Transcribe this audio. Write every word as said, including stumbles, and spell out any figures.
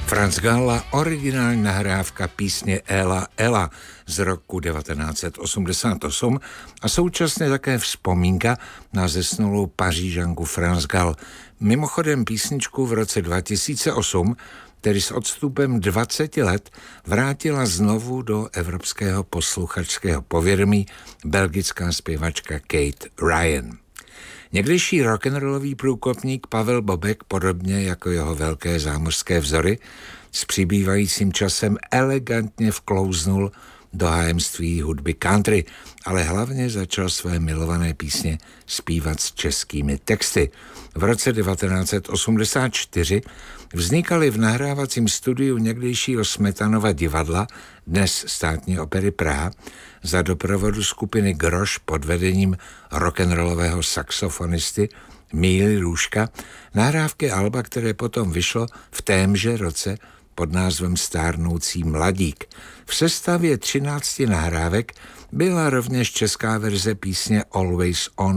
Franz Gall, originální nahrávka písně Ela Ela z roku devatenáct set osmdesát osm a současně také vzpomínka na zesnulou Pařížanku Franz Gall. Mimochodem písničku v roce dva tisíce osm, tedy s odstupem dvaceti let, vrátila znovu do evropského posluchačského povědomí belgická zpěvačka Kate Ryan. Někdejší rock'n'rollový průkopník Pavel Bobek, podobně jako jeho velké zámořské vzory, s přibývajícím časem elegantně vklouznul do hájemství hudby country, ale hlavně začal své milované písně zpívat s českými texty. V roce devatenáct set osmdesát čtyři vznikaly v nahrávacím studiu někdejšího Smetanova divadla, dnes Státní opery Praha, za doprovodu skupiny Groš pod vedením rock'n'rollového saxofonisty Míly Růžka nahrávky alba, které potom vyšlo v témže roce pod názvem Stárnoucí mladík. V sestavě třinácti nahrávek byla rovněž česká verze písně Always On